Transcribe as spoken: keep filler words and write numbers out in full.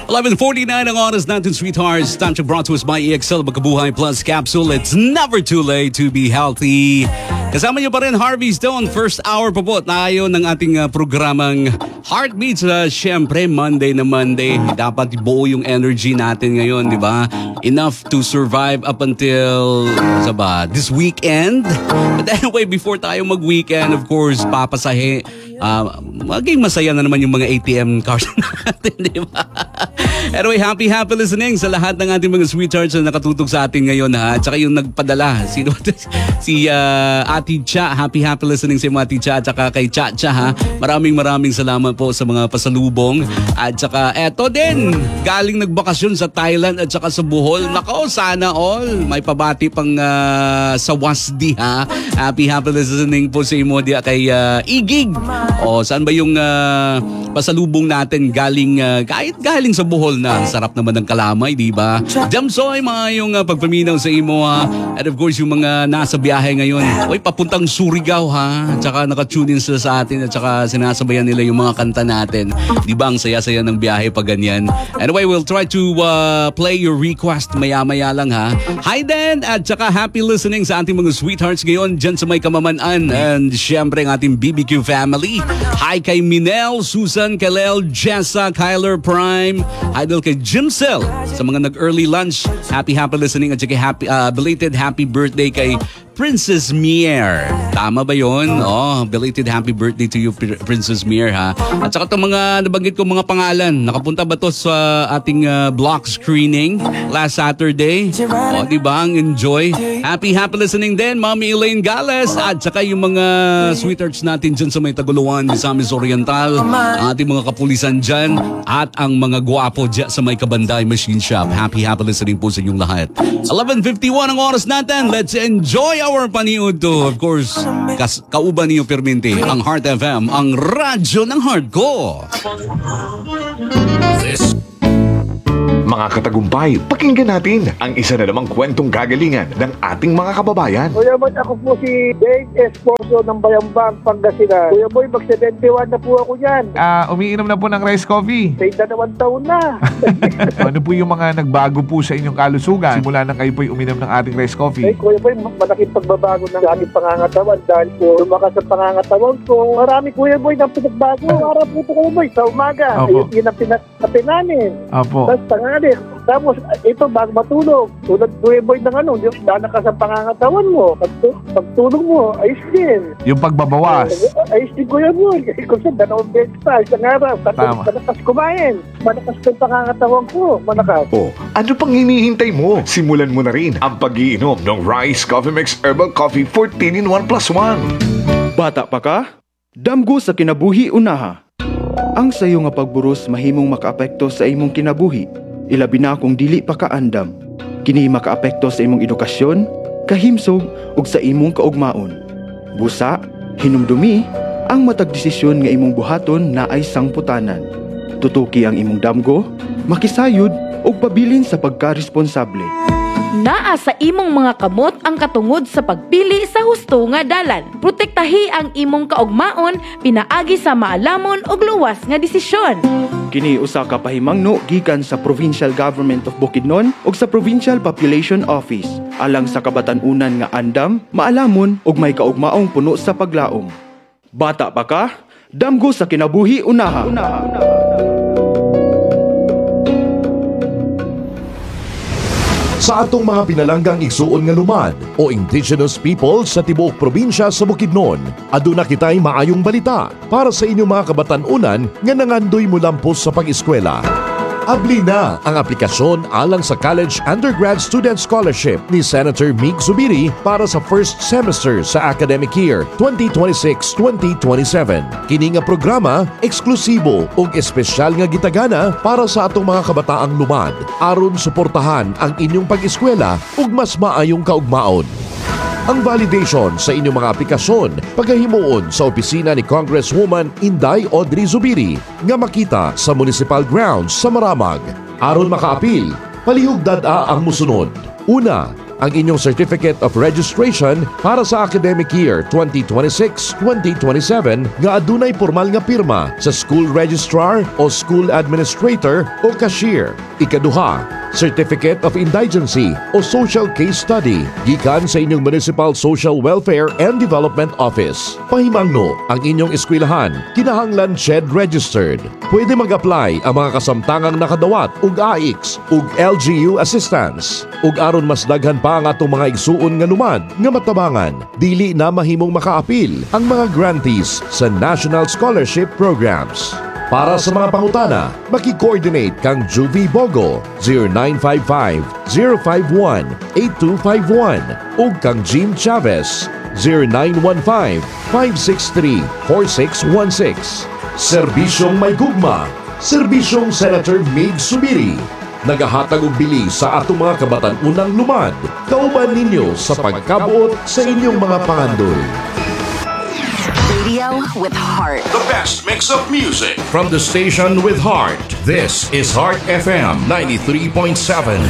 eleven forty-nine ang oras natin, sweethearts. Time check brought to us by E X L Magkabuhay Plus Capsule. It's never too late to be healthy. Kasama niyo pa rin Harvey Stone. First hour pa po tayo ng ating uh, programang Heartbeats. Uh, Siyempre, Monday na Monday. Dapat buo yung energy natin ngayon, di ba? Enough to survive up until sa ba, this weekend. But anyway, before tayo mag-weekend, of course, papasahe. Uh, maging masaya na naman yung mga A T M cards natin, di ba? Anyway, happy, happy listening sa lahat ng ating mga sweethearts na nakatutok sa atin ngayon, ha? At saka yung nagpadala, sino, si uh, Ati Cha, happy, happy listening sa mga Ati Cha, at saka kay Cha Cha, ha? Maraming maraming salamat po sa mga pasalubong. At saka eto din, galing nagbakasyon sa Thailand at saka sa Bohol. Nako, sana all. May pabati pang uh, sa Wasdi, ha? Happy, happy listening po sa Imodia kay uh, Igig. O, saan ba yung uh, pasalubong natin galing, uh, kahit galing sa Bohol na. Sarap naman ng kalamay, di ba? Jamsoy, mga yung uh, pagpaminaw sa imo, ha? And of course, yung mga nasa biyahe ngayon. Oy, papuntang Surigao, ha? At saka nakatune in sila sa atin at saka sinasabayan nila yung mga kanta natin. Di ba? Ang saya-saya ng biyahe pag ganyan. Anyway, we'll try to uh, play your request maya-maya lang, ha? Hi, Dan! At saka happy listening sa ating mga sweethearts ngayon dyan sa may Kamamanan. And syempre, ang ating B B Q family. Hi kay Minel, Susan, Kalel, Jessa, Kyler Prime. Hi daw kay Jimsel sa mga nag-early lunch. Happy, happy listening at saka happy, uh, belated happy birthday kay Princess Mier. Tama ba yun? Oh, belated happy birthday to you, Princess Mier, ha? At saka itong mga nabanggit ko mga pangalan. Nakapunta ba to sa ating uh, block screening last Saturday? Oh, diba? Ang enjoy. Happy, happy listening din, Mommy Elaine Gales. At saka yung mga sweethearts natin dyan sa may Taguluan, Misamis Oriental. Ang ating mga kapulisan dyan. At ang mga guwapo dyan sa may Kabanday Machine Shop. Happy, happy listening po sa inyong lahat. eleven fifty-one ang oras natin. Let's enjoy our paniud to, of course, kas kauban niyo permente, ang Heart F M, ang radyo ng heart ko. This Mga katagumpay, pakinggan natin ang isa na namang kwentong kagalingan ng ating mga kababayan. Kuya Boy, ako po si Dave Esposo ng Bayambang, Pangasinan. Kuya Boy, mag-seventy-one na po ako yan. Ah, umiinom na po ng rice coffee. Sa dalawang taon na. Ano po yung mga nagbago po sa inyong kalusugan simula nang kayo po'y uminom ng ating rice coffee? Ay, Kuya Boy, malaking pagbabago ng aming pangangatawan dahil po lumakas ang pangangatawan ko. Marami, Kuya Boy, ng pinagbago. Araw po ito, Kuya Boy, sa umaga. Opo. Ay, yun ang pinakape namin. Opo. Tapos tangali. Tapos, ito, bago matulog. Tulad, Kuya Boy, ng ano, yung lalakas ang pangangatawan mo. Pag, pagtulog mo, ayos din. Yung pagbabawas. Ayos din, Kuya Boy. Kung saan, dalawang beses pa, isang araw. Tama. Malakas kumain. Malakas yung pangangatawan ko. Malakas. O, ano pang hinihintay mo? Simulan mo na rin ang pag-iinom ng Rice Coffee Mix Herbal Coffee fourteen in one plus one. Bata pa ka? Damgo sa kinabuhi unaha. Ang sayo nga pagburos mahimong makaapekto sa imong kinabuhi. Ilabi na kung dili pa kaandam. Kini makaapekto sa imong edukasyon, kahimsog ug sa imong kaugmaon. Busa, hinumdumi ang matag desisyon nga imong buhaton na ay sangputanan. Tutuki ang imong damgo, makisayod ug pabilin sa pagkaresponsable. Naa sa imong mga kamot ang katungod sa pagpili sa husto nga dalan. Protektahi ang imong kaugmaon pinaagi sa maalamon ug luwas nga desisyon. Kini usa ka pahimangno gikan sa Provincial Government of Bukidnon ug sa Provincial Population Office alang sa kabatan-unan nga andam, maalamon ug may kaugmaong puno sa paglaom. Bata pa ka? Damgo sa kinabuhi unaha. unaha. Sa atong mga pinalanggang igsuon nga lumad o indigenous people sa tibuok probinsya sa Bukidnon, aduna kitay maayong balita para sa inyong mga kabatan-unan nga nangandoy mulampos sa pag-eskwela. Abli na ang aplikasyon alang sa College Undergrad Student Scholarship ni Senator Mig Zubiri para sa first semester sa academic year twenty twenty-six twenty twenty-seven. Kini nga programa eksklusibo ug espesyal nga gitagana para sa atong mga kabataang lumad aron suportahan ang inyong pag-eskwela ug mas maayong kaugmaon. Ang validation sa inyong mga aplikasyon pagkahimuon sa opisina ni Congresswoman Inday Audrey Zubiri nga makita sa Municipal Grounds sa Maramag. Aron makaapil, palihog dad-a ang musunod. Una, ang inyong Certificate of Registration para sa academic year twenty twenty-six twenty twenty-seven nga adunay formal nga pirma sa school registrar o school administrator o cashier. Ikaduha, Certificate of Indigency o Social Case Study gikan sa inyong Municipal Social Welfare and Development Office. Pahimangno, ang inyong eskwelahan kinahanglan S H E D registered. Pwede mag-apply ang mga kasamtangang nakadawat ug A I X ug L G U assistance. Ug aron mas daghan pa ang atong mga igsuon nga lumad nga matabangan, dili na mahimong makaapil ang mga grantees sa National Scholarship Programs. Para sa mga pangutana, maki-coordinate kang Juvie Bogo zero nine five five, zero five one, eight two five one ug kang Jim Chavez zero nine one five, five six three, four six one six. Serbisyong may gugma, Serbisyong Senator Mig Subiri. Nagahatag og bili sa atong mga kabatan-unang lumad. Kauban ninyo sa pagkabuot sa inyong mga pangandol. Radio with heart. The best mix of music from the station with heart. This is Heart F M ninety-three point seven.